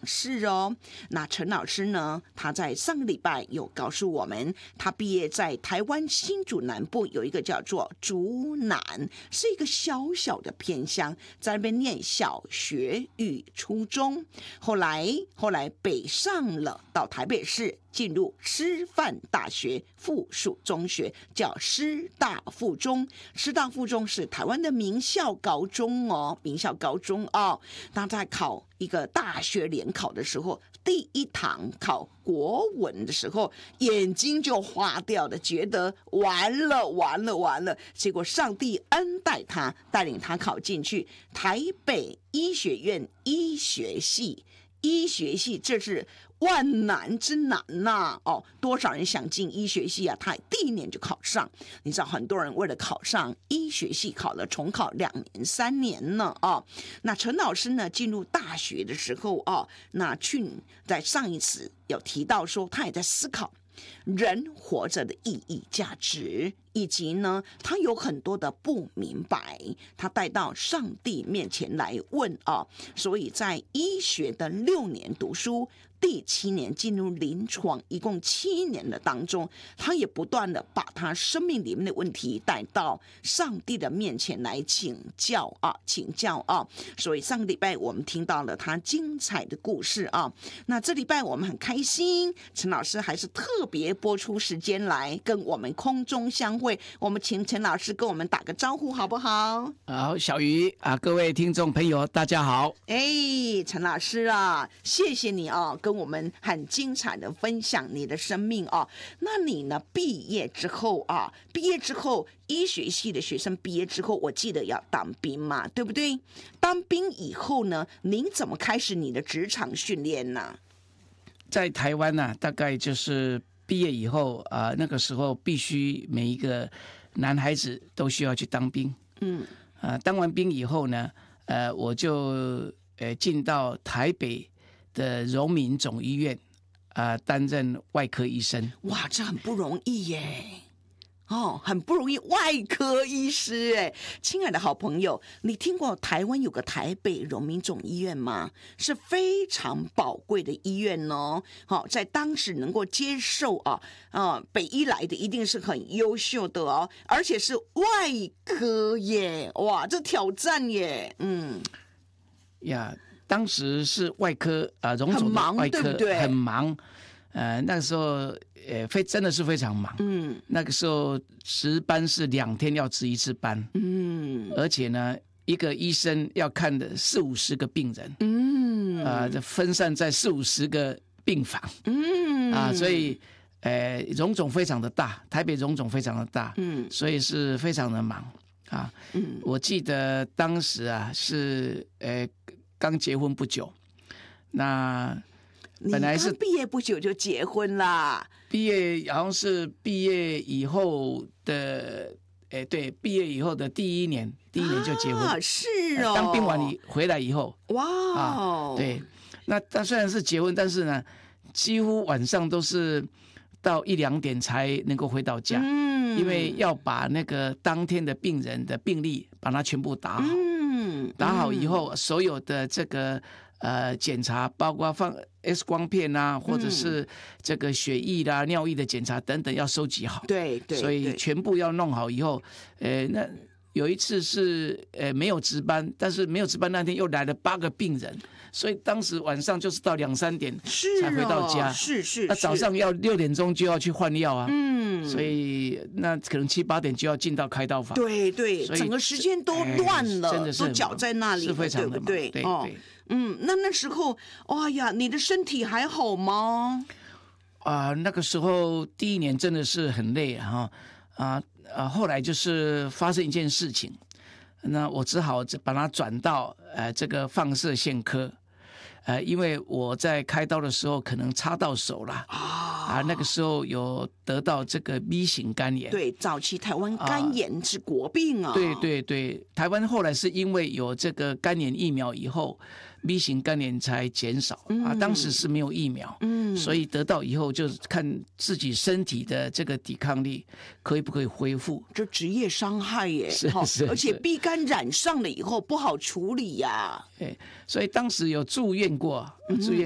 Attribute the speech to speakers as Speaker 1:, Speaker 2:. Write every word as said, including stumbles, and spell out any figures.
Speaker 1: 事哦。那陈老师呢，他在上个礼拜有告诉我们，他毕业在台湾新竹南部有一个叫做竹南，是一个小小的偏乡，在那边念小学与初中，后来后来北上了到台北市，进入师范大学附属中学，叫师大附中。师大附中是台湾的名校高中哦，名校高中哦。那在考一个大学联考的时候，第一堂考国文的时候，眼睛就花掉了，觉得完了完了完了。结果上帝恩待他，带领他考进去台北医学院医学系。医学系这是万难之难呐、啊！哦，多少人想进医学系啊？他第一年就考上。你知道，很多人为了考上医学系，考了重考两年、三年呢。哦，那陈老师呢，进入大学的时候哦，那去在上一次有提到说，他也在思考人活着的意义、价值，以及呢，他有很多的不明白，他带到上帝面前来问啊。所以在医学的六年读书，第七年进入临床，一共七年的当中，他也不断的把他生命里面的问题带到上帝的面前来请教啊，请教啊。所以上个礼拜我们听到了他精彩的故事啊。那这礼拜我们很开心，陈老师还是特别播出时间来跟我们空中相会。我们请陈老师跟我们打个招呼好不好？
Speaker 2: 好，小鱼啊，各位听众朋友，大家好。
Speaker 1: 哎，陈老师啊，谢谢你啊，跟我们很精彩的分享你的生命啊。那你呢？毕业之后啊，毕业之后，医学系的学生毕业之后，我记得要当兵嘛，对不对？当兵以后呢，您怎么开始你的职场训练呢？
Speaker 2: 在台湾呢、啊，大概就是毕业以后啊、呃，那个时候必须每一个男孩子都需要去当兵。嗯，啊、呃，当完兵以后呢，呃，我就呃进到台北的荣民总医院啊、呃，担任外科医生。
Speaker 1: 哇，这很不容易耶！哦，很不容易，外科医师哎，亲爱的好朋友，你听过台湾有个台北荣民总医院吗？是非常宝贵的医院哦。好、哦，在当时能够接受啊啊、呃、北医来的一定是很优秀的哦，而且是外科耶，哇，这挑战耶，嗯，
Speaker 2: 呀，当时是外科啊，荣总的外科
Speaker 1: 很忙，对不对？
Speaker 2: 很忙。呃，那个时候，呃，非真的是非常忙。嗯，那个时候值班是两天要值一次班。嗯，而且呢，一个医生要看的四五十个病人。嗯，啊、呃，分散在四五十个病房。嗯，啊，所以，呃，荣总非常的大，台北荣总非常的大。嗯，所以是非常的忙啊。嗯，我记得当时啊是呃刚结婚不久，那。
Speaker 1: 本来是毕业不久就结婚啦，
Speaker 2: 毕业好像是毕业以后的，哎，对，毕业以后的第一年，第一年就结婚，
Speaker 1: 啊、是哦，
Speaker 2: 当兵完你回来以后，
Speaker 1: 哇、
Speaker 2: 啊，对，那但虽然是结婚，但是呢，几乎晚上都是到一两点才能够回到家，嗯，因为要把那个当天的病人的病历把它全部打好，嗯，打好以后，嗯、所有的这个。呃，检查包括放 X 光片啊，或者是这个血液啦、嗯、尿液的检查等等，要收集好。
Speaker 1: 对对，
Speaker 2: 所以全部要弄好以后，呃，那有一次是呃没有值班，但是没有值班那天又来了八个病人，所以当时晚上就是到两三点才回到家。
Speaker 1: 是是，
Speaker 2: 那早上要六点钟就要去换药啊。嗯，所以那可能七八点就要进到开刀房。
Speaker 1: 对对，整个时间都乱了，
Speaker 2: 真的是
Speaker 1: 都搅在那里，
Speaker 2: 是非常的
Speaker 1: 对不对？
Speaker 2: 对
Speaker 1: 哦。
Speaker 2: 对
Speaker 1: 嗯，那那时候，哎呀，你的身体还好吗？
Speaker 2: 啊、呃，那个时候第一年真的是很累啊啊啊！后来就是发生一件事情，那我只好把它转到呃这个放射线科，呃，因为我在开刀的时候可能插到手了啊，啊，那个时候有得到这个 B 型肝炎。
Speaker 1: 对，早期台湾肝炎是国病啊。
Speaker 2: 对对对，台湾后来是因为有这个肝炎疫苗以后。B 型肝炎才减少、嗯、啊，当时是没有疫苗，嗯，所以得到以后就看自己身体的这个抵抗力可以不可以恢复。
Speaker 1: 这职业伤害耶，
Speaker 2: 是是，
Speaker 1: 而且 B 肝染上了以后不好处理呀、啊，
Speaker 2: 对，所以当时有住院过，住院。